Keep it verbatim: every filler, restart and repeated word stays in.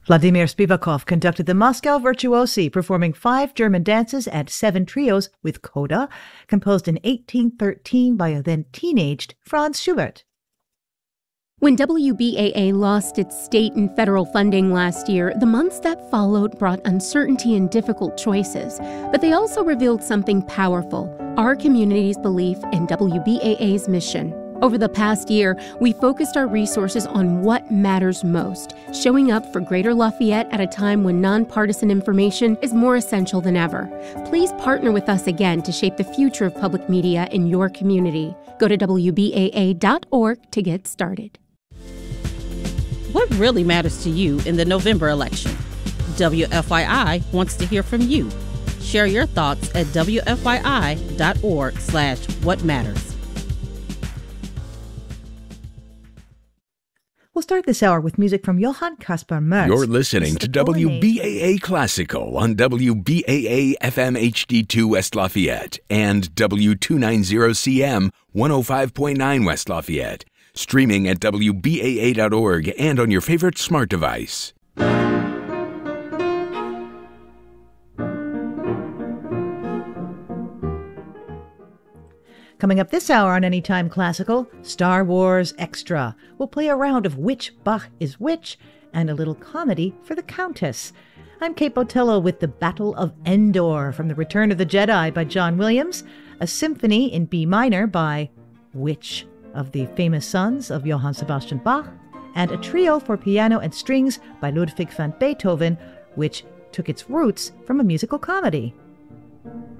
Vladimir Spivakov conducted the Moscow Virtuosi, performing five German dances and seven trios with coda, composed in eighteen thirteen by a then-teenaged Franz Schubert. When W B A A lost its state and federal funding last year, the months that followed brought uncertainty and difficult choices. But they also revealed something powerful: our community's belief in W B A A's mission. Over the past year, we focused our resources on what matters most, showing up for Greater Lafayette at a time when nonpartisan information is more essential than ever. Please partner with us again to shape the future of public media in your community. Go to W B A A dot org to get started. What really matters to you in the November election? W F Y I wants to hear from you. Share your thoughts at W F Y I dot org slash what matters. We'll start this hour with music from Johann Caspar Merz. You're listening to W B A A Classico on W B A A F M H D two West Lafayette and W two ninety C M one oh five point nine West Lafayette. Streaming at W B A A dot org and on your favorite smart device. Coming up this hour on Anytime Classical, Star Wars Extra. We'll play a round of Which Bach is Which and a little comedy for the Countess. I'm Kate Botello with The Battle of Endor from The Return of the Jedi by John Williams, a symphony in B minor by which of the famous sons of Johann Sebastian Bach, and a trio for piano and strings by Ludwig van Beethoven, which took its roots from a musical comedy.